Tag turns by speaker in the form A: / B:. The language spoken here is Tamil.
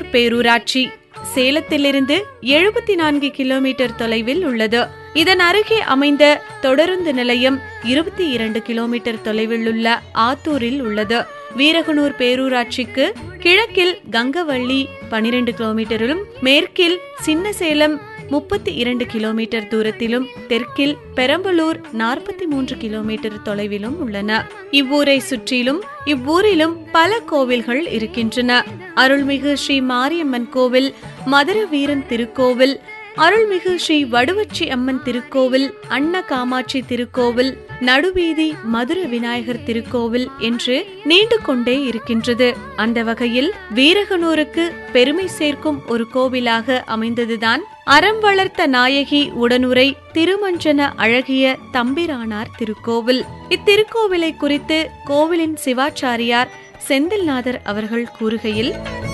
A: வீரகனூர் பேரூராட்சி சேலத்திலிருந்து 74 கிலோமீட்டர் தொலைவில் உள்ளது. இதன் அருகே அமைந்த தொடருந்து நிலையம் 22 கிலோமீட்டர் தொலைவில் உள்ள ஆத்தூரில் உள்ளது. வீரகனூர் பேரூராட்சிக்கு கிழக்கில் கங்கவள்ளி 12 கிலோமீட்டரிலும், மேற்கில் சின்னசேலம் 32 கிலோமீட்டர் தூரத்திலும், தெற்கில் பெரம்பலூர் 43 கிலோமீட்டர் தொலைவிலும் உள்ளன. இவ்வூரை சுற்றிலும் இவ்வூரிலும் பல கோவில்கள் இருக்கின்றன. அருள்மிகு ஸ்ரீ மாரியம்மன் கோவில், மதுர வீரன் திருக்கோவில், அருள்மிகு ஸ்ரீ வடுவச்சி அம்மன் திருக்கோவில், அன்ன காமாட்சி திருக்கோவில், நடுவீதி மதுர விநாயகர் திருக்கோவில் என்று நீண்டு கொண்டே இருக்கின்றது. அந்த வகையில் வீரகனூருக்கு பெருமை சேர்க்கும் ஒரு கோவிலாக அமைந்ததுதான் அறம் வளர்த்த நாயகி உடனுரை திருமஞ்சன அழகிய தம்பிரானார் திருக்கோவில். இத்திருக்கோவிலை குறித்து கோவிலின் சிவாச்சாரியார் செந்தில்நாதர் அவர்கள் கூறுகையில்,